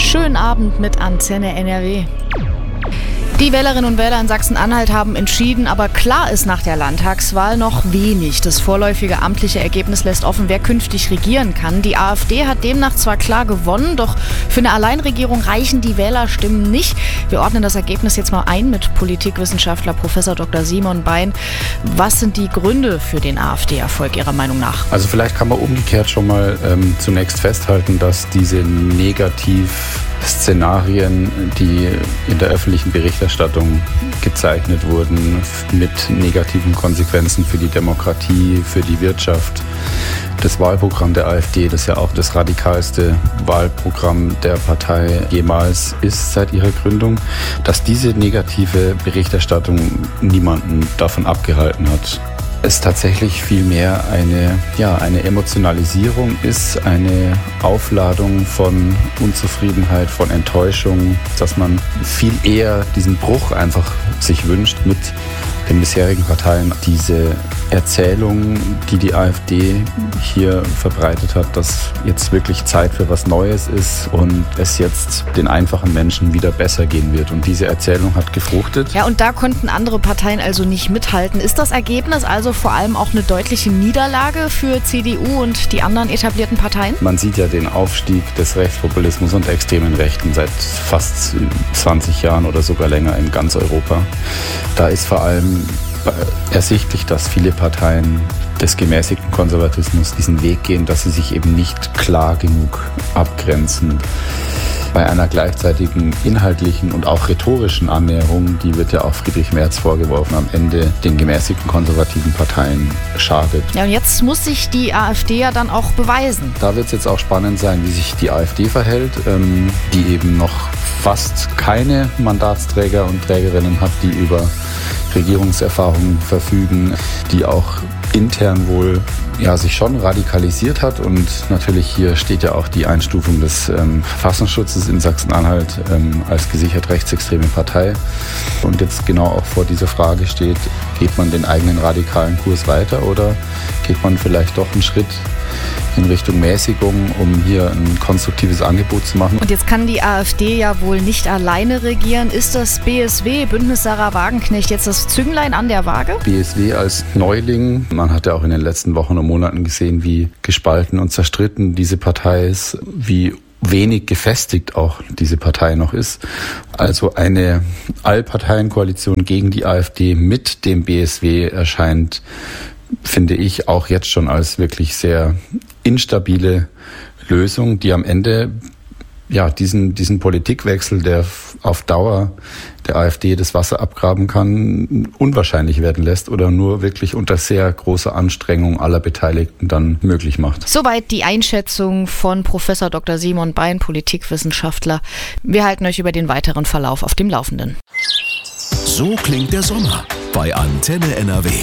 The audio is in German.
schönen Abend mit Antenne NRW. Die Wählerinnen und Wähler in Sachsen-Anhalt haben entschieden, aber klar ist nach der Landtagswahl noch wenig. Das vorläufige amtliche Ergebnis lässt offen, wer künftig regieren kann. Die AfD hat demnach zwar klar gewonnen, doch für eine Alleinregierung reichen die Wählerstimmen nicht. Wir ordnen das Ergebnis jetzt mal ein mit Politikwissenschaftler Prof. Dr. Simon Bein. Was sind die Gründe für den AfD-Erfolg Ihrer Meinung nach? Also vielleicht kann man umgekehrt schon mal zunächst festhalten, dass diese Negativszenarien, die in der öffentlichen Berichterstattung gezeichnet wurden, mit negativen Konsequenzen für die Demokratie, für die Wirtschaft. Das Wahlprogramm der AfD, das ja auch das radikalste Wahlprogramm der Partei jemals ist seit ihrer Gründung, dass diese negative Berichterstattung niemanden davon abgehalten hat. Es tatsächlich vielmehr eine Emotionalisierung ist, eine Aufladung von Unzufriedenheit, von Enttäuschung, dass man viel eher diesen Bruch einfach sich wünscht mit den bisherigen Parteien. Diese Erzählung, die die AfD hier verbreitet hat, dass jetzt wirklich Zeit für was Neues ist und es jetzt den einfachen Menschen wieder besser gehen wird. Und diese Erzählung hat gefruchtet. Ja, und da konnten andere Parteien also nicht mithalten. Ist das Ergebnis also vor allem auch eine deutliche Niederlage für CDU und die anderen etablierten Parteien? Man sieht ja den Aufstieg des Rechtspopulismus und extremen Rechten seit fast 20 Jahren oder sogar länger in ganz Europa. Da ist vor allem ersichtlich, dass viele Parteien des gemäßigten Konservatismus diesen Weg gehen, dass sie sich eben nicht klar genug abgrenzen. Bei einer gleichzeitigen inhaltlichen und auch rhetorischen Annäherung, die wird ja auch Friedrich Merz vorgeworfen, am Ende den gemäßigten konservativen Parteien schadet. Ja, und jetzt muss sich die AfD ja dann auch beweisen. Da wird es jetzt auch spannend sein, wie sich die AfD verhält, die eben noch fast keine Mandatsträger und Trägerinnen hat, die über Regierungserfahrung verfügen, die auch intern wohl sich schon radikalisiert hat. Und natürlich hier steht ja auch die Einstufung des Verfassungsschutzes in Sachsen-Anhalt als gesichert rechtsextreme Partei. Und jetzt genau auch vor dieser Frage steht, geht man den eigenen radikalen Kurs weiter oder geht man vielleicht doch einen Schritt in Richtung Mäßigung, um hier ein konstruktives Angebot zu machen. Und jetzt kann die AfD ja wohl nicht alleine regieren. Ist das BSW, Bündnis Sarah Wagenknecht, jetzt das Zünglein an der Waage? BSW als Neuling. Man hat ja auch in den letzten Wochen und Monaten gesehen, wie gespalten und zerstritten diese Partei ist, wie wenig gefestigt auch diese Partei noch ist. Also eine Allparteienkoalition gegen die AfD mit dem BSW erscheint, finde ich, auch jetzt schon als wirklich sehr instabile Lösung, die am Ende diesen Politikwechsel, der auf Dauer der AfD das Wasser abgraben kann, unwahrscheinlich werden lässt oder nur wirklich unter sehr großer Anstrengung aller Beteiligten dann möglich macht. Soweit die Einschätzung von Prof. Dr. Simon Bein, Politikwissenschaftler. Wir halten euch über den weiteren Verlauf auf dem Laufenden. So klingt der Sommer bei Antenne NRW.